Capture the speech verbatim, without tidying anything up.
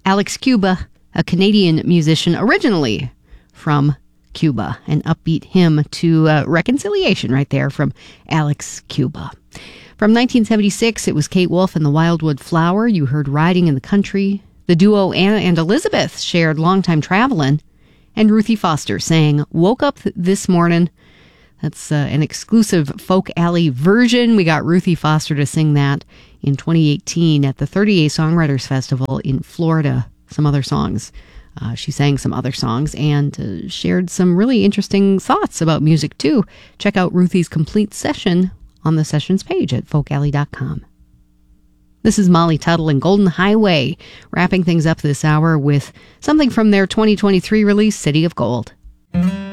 Alex Cuba, a Canadian musician originally from Cuba, an upbeat hymn to uh, reconciliation right there from Alex Cuba. From nineteen seventy-six, it was Kate Wolf and the Wildwood Flower. You heard Riding in the Country. The duo Anna and Elizabeth shared Longtime Travelin'. And Ruthie Foster sang Woke Up This Morning. That's uh, an exclusive Folk Alley version. We got Ruthie Foster to sing that in twenty eighteen at the thirty-eighth Songwriters Festival in Florida. Some other songs. Uh, she sang some other songs and uh, shared some really interesting thoughts about music, too. Check out Ruthie's complete session on the sessions page at folk alley dot com. This is Molly Tuttle and Golden Highway, wrapping things up this hour with something from their twenty twenty-three release, City of Gold. Mm-hmm.